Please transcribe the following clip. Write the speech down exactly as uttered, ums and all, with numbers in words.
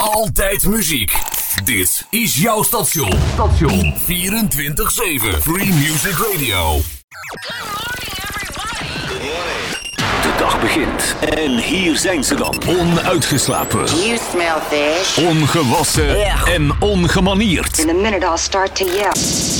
Altijd muziek. Dit is jouw station. Station vierentwintig zeven. Free Music Radio. De dag begint en hier zijn ze dan. Onuitgeslapen. You smell fish. Ongewassen Yeah. en ongemanierd. In a minute I'll start to yell.